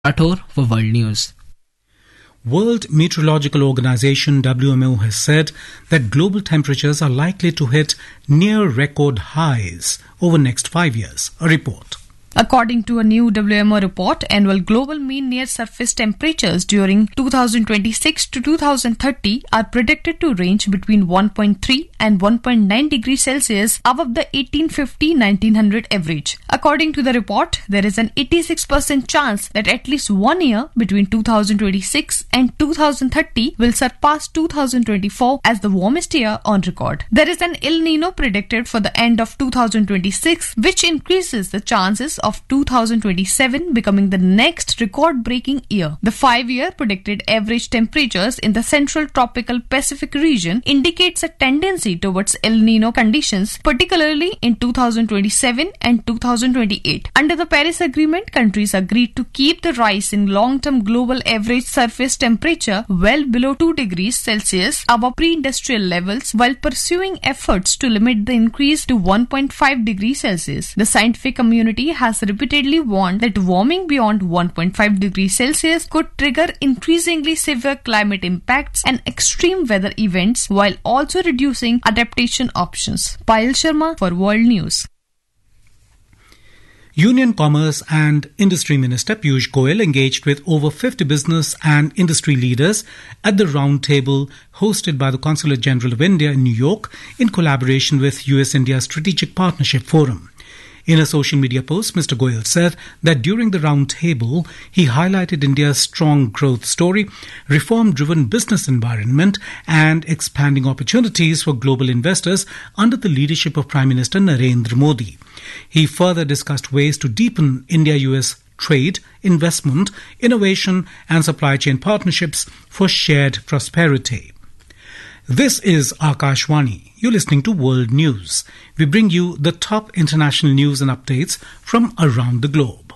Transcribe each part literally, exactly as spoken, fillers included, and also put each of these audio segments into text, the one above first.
Rathore for World News. World Meteorological Organization W M O has said that global temperatures are likely to hit near record highs over the next five years. A report. According to a new W M O report, annual global mean near-surface temperatures during two thousand twenty-six to two thousand thirty are predicted to range between one point three and one point nine degrees Celsius above the eighteen fifty to nineteen hundred average. According to the report, there is an eighty-six percent chance that at least one year between two thousand twenty-six and two thousand thirty will surpass two thousand twenty-four as the warmest year on record. There is an El Nino predicted for the end of two thousand twenty-six, which increases the chances of two thousand twenty-seven becoming the next record-breaking year. The five-year predicted average temperatures in the central tropical Pacific region indicates a tendency towards El Nino conditions, particularly in two thousand twenty-seven and two thousand twenty-eight. Under the Paris Agreement, countries agreed to keep the rise in long-term global average surface temperature well below two degrees Celsius above pre-industrial levels while pursuing efforts to limit the increase to one point five degrees Celsius. The scientific community has repeatedly warned that warming beyond one point five degrees Celsius could trigger increasingly severe climate impacts and extreme weather events while also reducing adaptation options. Payal Sharma for World News. Union Commerce and Industry Minister Piyush Goyal engaged with over fifty business and industry leaders at the roundtable hosted by the Consulate General of India in New York in collaboration with U S India Strategic Partnership Forum. In a social media post, Mister Goyal said that during the roundtable, he highlighted India's strong growth story, reform-driven business environment, and expanding opportunities for global investors under the leadership of Prime Minister Narendra Modi. He further discussed ways to deepen India-U S trade, investment, innovation, and supply chain partnerships for shared prosperity. This is Akashvani. You're listening to World News. We bring you the top international news and updates from around the globe.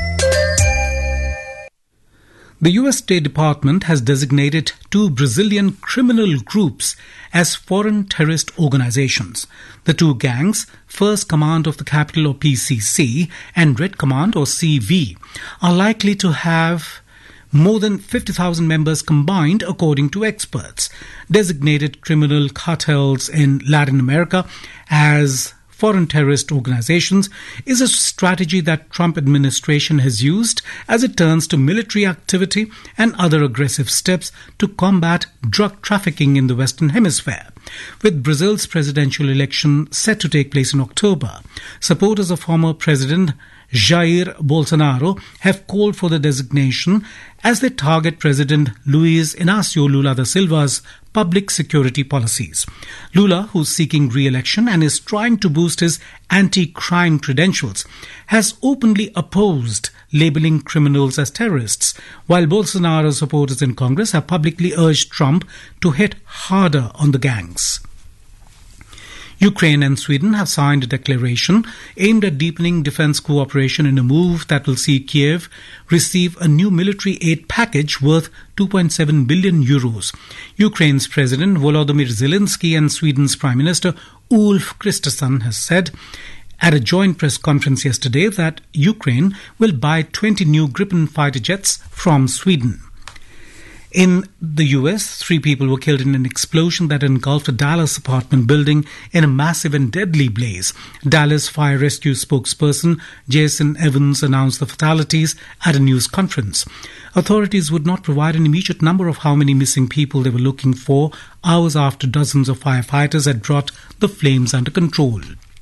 The U S State Department has designated two Brazilian criminal groups as foreign terrorist organizations. The two gangs, First Command of the Capital or P C C and Red Command or C V, are likely to have more than fifty thousand members combined, according to experts. Designated criminal cartels in Latin America as foreign terrorist organizations is a strategy that Trump administration has used as it turns to military activity and other aggressive steps to combat drug trafficking in the Western Hemisphere. With Brazil's presidential election set to take place in October, supporters of former President Jair Bolsonaro have called for the designation as they target President Luiz Inácio Lula da Silva's public security policies. Lula, who's seeking re-election and is trying to boost his anti-crime credentials, has openly opposed labeling criminals as terrorists, while Bolsonaro supporters in Congress have publicly urged Trump to hit harder on the gangs. Ukraine and Sweden have signed a declaration aimed at deepening defense cooperation in a move that will see Kiev receive a new military aid package worth two point seven billion euros. Ukraine's President Volodymyr Zelensky and Sweden's Prime Minister Ulf Kristersson has said at a joint press conference yesterday that Ukraine will buy twenty new Gripen fighter jets from Sweden. In the U S, three people were killed in an explosion that engulfed a Dallas apartment building in a massive and deadly blaze. Dallas Fire Rescue spokesperson Jason Evans announced the fatalities at a news conference. Authorities would not provide an immediate number of how many missing people they were looking for hours after dozens of firefighters had brought the flames under control.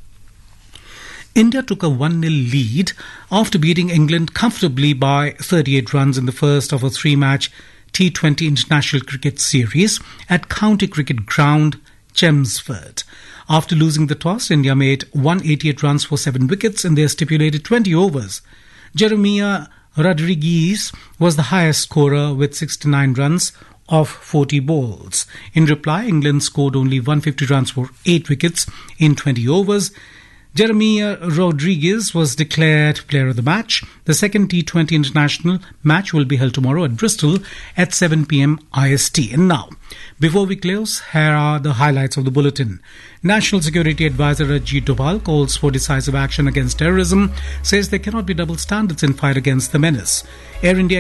India took a one nil lead after beating England comfortably by thirty-eight runs in the first of a three-match T twenty International Cricket Series at County Cricket Ground, Chelmsford. After losing the toss, India made one hundred eighty-eight runs for seven wickets in their stipulated twenty overs. Jeremiah Rodriguez was the highest scorer with sixty-nine runs off forty balls. In reply, England scored only one hundred fifty runs for eight wickets in twenty overs. Jeremiah Rodriguez was declared player of the match. The second T twenty international match will be held tomorrow at Bristol at seven p.m. I S T. And now, before we close, here are the highlights of the bulletin. National Security Advisor Ajit Doval calls for decisive action against terrorism, says there cannot be double standards in fight against the menace. Air India